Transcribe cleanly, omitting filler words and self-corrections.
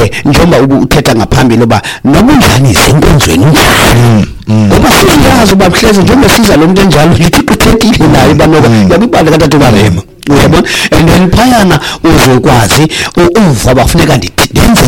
njengoba uthetha ngaphambili oba noma unjani isenkonzweni njani ngoba siyazi uba mhleze njengoba siza lo muntu enjalo liqhaqhekile naye banoba yakubala kaTata Barema uyabona and then phayana uzokwazi uva bafuneka ndenze